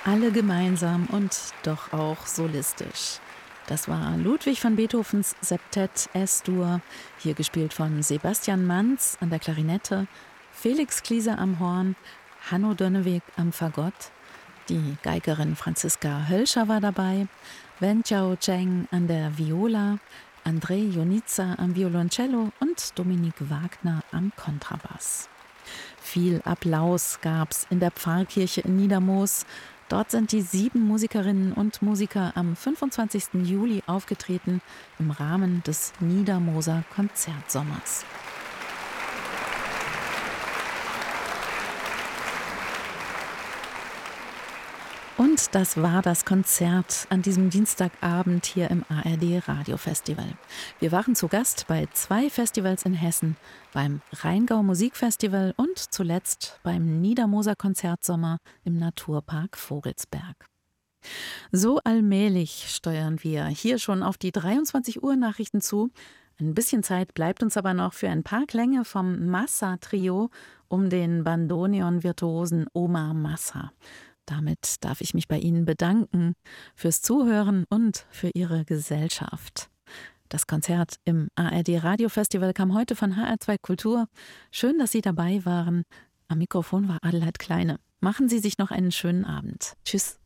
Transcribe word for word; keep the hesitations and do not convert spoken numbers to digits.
Alle gemeinsam und doch auch solistisch. Das war Ludwig van Beethovens Septett S-Dur, hier gespielt von Sebastian Manz an der Klarinette, Felix Klieser am Horn, Hanno Dönneweg am Fagott, die Geigerin Franziska Hölscher war dabei, Wen Chao Cheng an der Viola, Andrei Jonitsa am Violoncello und Dominik Wagner am Kontrabass. Viel Applaus gab's in der Pfarrkirche in Niedermoos. Dort sind die sieben Musikerinnen und Musiker am fünfundzwanzigsten Juli aufgetreten im Rahmen des Niedermooser Konzertsommers. Und das war das Konzert an diesem Dienstagabend hier im A R D Radiofestival. Wir waren zu Gast bei zwei Festivals in Hessen, beim Rheingau Musikfestival und zuletzt beim Niedermooser Konzertsommer im Naturpark Vogelsberg. So allmählich steuern wir hier schon auf die dreiundzwanzig Uhr Nachrichten zu. Ein bisschen Zeit bleibt uns aber noch für ein paar Klänge vom Massa-Trio um den Bandoneon-Virtuosen Omar Massa. Damit darf ich mich bei Ihnen bedanken fürs Zuhören und für Ihre Gesellschaft. Das Konzert im A R D Radiofestival kam heute von H R zwei Kultur. Schön, dass Sie dabei waren. Am Mikrofon war Adelheid Kleine. Machen Sie sich noch einen schönen Abend. Tschüss.